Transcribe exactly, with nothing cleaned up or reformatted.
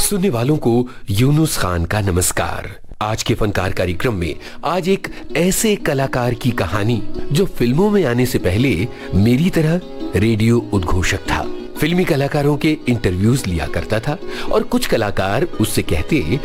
सुनने वालों को यूनुस खान का नमस्कार। आज के फनकार कार्यक्रम में आज एक ऐसे कलाकार की कहानी जो फिल्मों में आने से पहले मेरी तरह रेडियो उद्घोषक था। फिल्मी कलाकारों के इंटरव्यूज लिया करता था और कुछ कलाकार उससे कहते